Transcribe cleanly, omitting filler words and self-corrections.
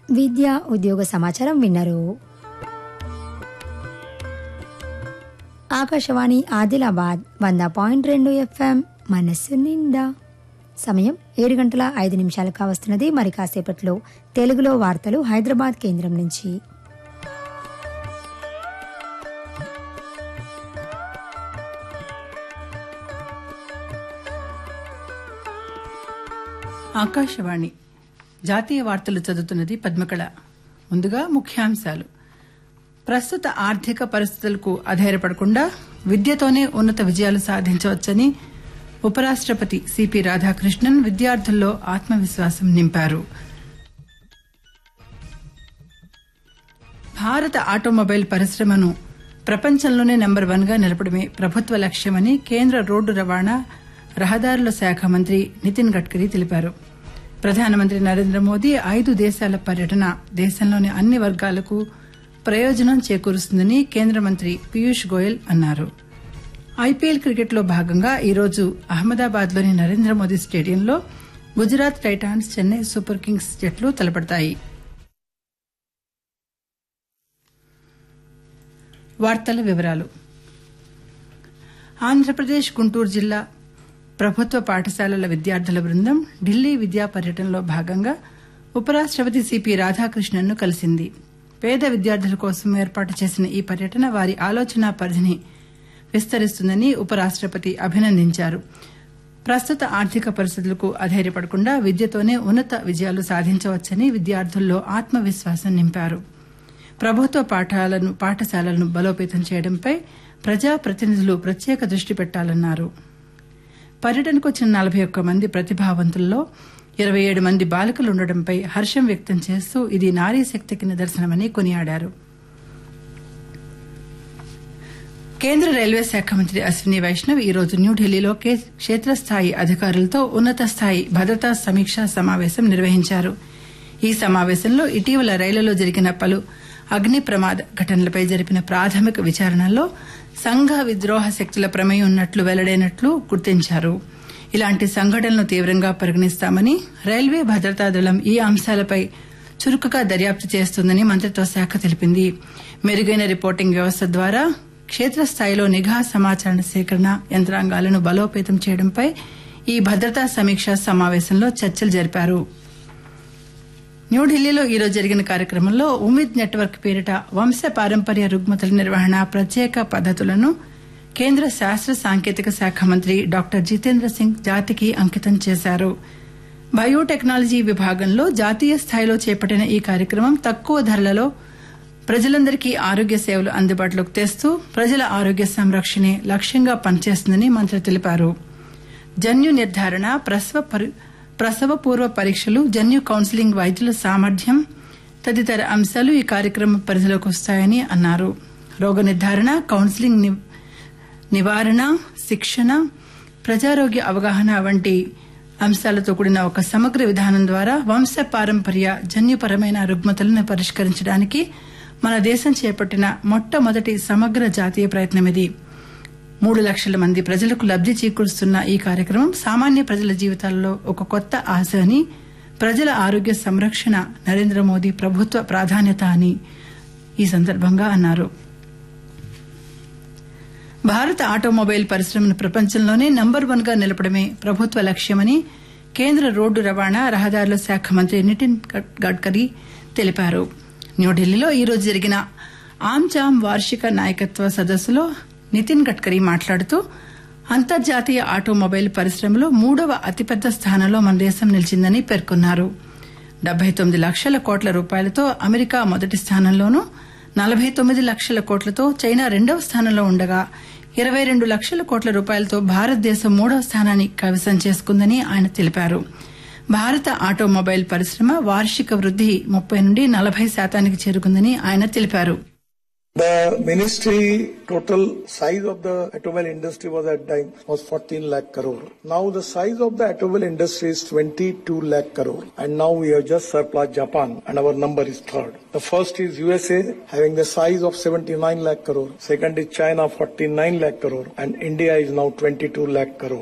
విద్యా ఉద్యోగ సమాచారం విన్నారు. ఆకాశవాణి ఆదిలాబాద్ 100.2 FM మనస్సు నిండా. సమయం 7:05 కావస్తున్నది. మరి కాసేపట్లో తెలుగులో వార్తలు హైదరాబాద్ కేంద్రం నుంచి. ఆకాశవాణి జాతీయ వార్తలు చదువుతున్నది పద్మకళ. ముందుగా ముఖ్యాంశాలు. ప్రస్తుత ఆర్థిక పరిస్థితులకు అధైర్యపడకుండా విద్యతోనే ఉన్నత విజయాలు సాధించవచ్చని ఉపరాష్టపతి సిపి రాధాకృష్ణన్ విద్యార్థుల్లో ఆత్మవిశ్వాసం నింపారు. భారత ఆటోమొబైల్ పరిశ్రమను ప్రపంచంలోనే నెంబర్ 1 గా నిలపడమే ప్రభుత్వ లక్ష్యమని కేంద్ర రోడ్డు రవాణా రహదారుల శాఖ మంత్రి నితిన్ గడ్కరీ తెలిపారు. ప్రధానమంత్రి నరేంద్ర మోదీ 5 దేశాల పర్యటన దేశంలోని అన్ని వర్గాలకు ప్రయోజనం చేకూరుస్తుందని కేంద్ర మంత్రి పీయూష్ గోయల్ అన్నారు. ఐపీఎల్ క్రికెట్లో భాగంగా ఈరోజు అహ్మదాబాద్లోని నరేంద్ర మోదీ స్టేడియంలో Gujarat Titans, Chennai super Kings జట్లు తలపడతాయి. వార్తల వివరాలు. ఆంధ్రప్రదేశ్ గుంటూరు జిల్లా ప్రభుత్వ పాఠశాలల విద్యార్థుల బృందం ఢిల్లీ విద్యా పర్యటనలో భాగంగా ఉపరాష్టపతి సిపి రాధాకృష్ణన్ను కలిసింది. పేద విద్యార్థుల కోసం ఏర్పాటు చేసిన ఈ పర్యటన వారి ఆలోచనా పరిధిని విస్తరిస్తుందని ఉపరాష్టపతి అభినందించారు. ప్రస్తుత ఆర్థిక పరిస్థితులకు అధైర్యపడకుండా విద్యతోనే ఉన్నత విజయాలు సాధించవచ్చని విద్యార్థుల్లో ఆత్మవిశ్వాసం నింపారు. ప్రభుత్వ పాఠశాలలను బలోపేతం చేయడంపై ప్రజాప్రతినిధులు ప్రత్యేక దృష్టి పెట్టాలన్నారు. పర్యటనకు వచ్చిన 41 మంది ప్రతిభావంతుల్లో 27 మంది బాలికలు ఉండడంపై హర్షం వ్యక్తం చేస్తూ ఇది నారీ శక్తికి నిదర్శనమని కొనియాడారు. కేంద్ర రైల్వే శాఖ మంత్రి అశ్విని వైష్ణవ్ ఈరోజు న్యూఢిల్లీలో క్షేత్రస్థాయి అధికారులతో ఉన్నత స్థాయి భద్రతా సమీక్షా సమావేశం నిర్వహించారు. ఈ సమావేశంలో ఇటీవల రైళ్లలో జరిగిన పలు అగ్ని ప్రమాద ఘటనలపై జరిపిన ప్రాథమిక విచారణలో సంఘ విద్రోహ శక్తుల ప్రమేయం ఉన్నట్లు వెల్లడైనట్లు గుర్తించారు. ఇలాంటి సంఘటనలను తీవ్రంగా పరిగణిస్తామని రైల్వే భద్రతా దళం ఈ అంశాలపై చురుకుగా దర్యాప్తు చేస్తుందని మంత్రిత్వ శాఖ తెలిపింది. మెరుగైన రిపోర్టింగ్ వ్యవస్థ ద్వారా క్షేత్రస్థాయిలో నిఘా సమాచార సేకరణ యంత్రాంగాలను బలోపేతం చేయడంపై ఈ భద్రతా సమీక్షా సమావేశంలో చర్చలు జరిపారు. న్యూఢిల్లీలో ఈరోజు జరిగిన కార్యక్రమంలో ఉమిద్ నెట్వర్క్ పేరిట వంశ పారంపర్య రుగ్మతల నిర్వహణ ప్రత్యేక పద్దతులను కేంద్ర శాస్త్ర సాంకేతిక శాఖ మంత్రి డాక్టర్ జితేంద్ర సింగ్ జాతికి అంకితం చేశారు. బయోటెక్నాలజీ విభాగంలో జాతీయ స్థాయిలో చేపట్టిన ఈ కార్యక్రమం తక్కువ ధరలలో ప్రజలందరికీ ఆరోగ్య సేవలు అందుబాటులోకి తెస్తూ ప్రజల ఆరోగ్య సంరక్షణే లక్ష్యంగా పనిచేస్తుందని మంత్రి తెలిపారు. జన్యు నిర్ధారణ, ప్రసవ పూర్వ పరీక్షలు, జన్యు కౌన్సిలింగ్, వైద్యుల సామర్థ్యం తదితర అంశాలు ఈ కార్యక్రమం పరిధిలోకి వస్తాయని అన్నారు. రోగ నిర్ధారణ, కౌన్సిలింగ్, నివారణ, శిక్షణ, ప్రజారోగ్య అవగాహన వంటి అంశాలతో కూడిన ఒక సమగ్ర విధానం ద్వారా వంశ పారంపర్య జన్యుపరమైన రుగ్మతలను పరిష్కరించడానికి మన దేశం చేపట్టిన మొట్టమొదటి సమగ్ర జాతీయ ప్రయత్నమిది. 3 లక్షల మంది ప్రజలకు లబ్ది చేకూరుస్తున్న ఈ కార్యక్రమం సామాన్య ప్రజల జీవితాల్లో ఒక కొత్త ఆశ అని, ప్రజల ఆరోగ్య సంరక్షణ నరేంద్ర మోదీ ప్రభుత్వ ప్రాధాన్యత అని ఈ సందర్భంగా అన్నారు. భారత ఆటోమొబైల్ పరిశ్రమను ప్రపంచంలోనే నంబర్ 1 గా నిలపడమే ప్రభుత్వ లక్ష్యమని కేంద్ర రోడ్డు రవాణా రహదారుల శాఖ మంత్రి నితిన్ గడ్కరీ తెలిపారు. న్యూఢిల్లీలో ఈరోజు జరిగిన ఆమ్చామ్ వార్షిక నాయకత్వ సదస్సులో నితిన్ గడ్కరీ మాట్లాడుతూ అంతర్జాతీయ ఆటోమొబైల్ పరిశ్రమలో 3వ అతిపెద్ద స్థానంలో మన దేశం నిలిచిందని పేర్కొన్నారు. 79 లక్షల కోట్ల రూపాయలతో అమెరికా మొదటి స్థానంలోనూ, 49 లక్షల కోట్లతో చైనా 2వ స్థానంలో ఉండగా 22 లక్షల కోట్ల రూపాయలతో భారతదేశం 3వ స్థానాన్ని కైవసం చేసుకుందని ఆయన తెలిపారు. భారత ఆటోమొబైల్ పరిశ్రమ వార్షిక వృద్ది 30 నుండి 40% చేరుకుందని ఆయన తెలిపారు. The ministry total size of the automobile industry was at time was 14 lakh crore. Now the size of the automobile industry is 22 lakh crore. And now we have just surpassed Japan and our number is third. The first is USA having the size of 79 lakh crore. Second is China 49 lakh crore. And India is now 22 lakh crore.